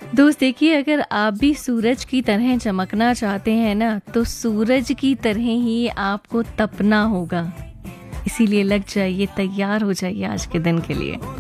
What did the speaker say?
दोस्त देखिए, अगर आप भी सूरज की तरह चमकना चाहते हैं ना, तो सूरज की तरह ही आपको तपना होगा। इसीलिए लग जाइए, तैयार हो जाइए आज के दिन के लिए।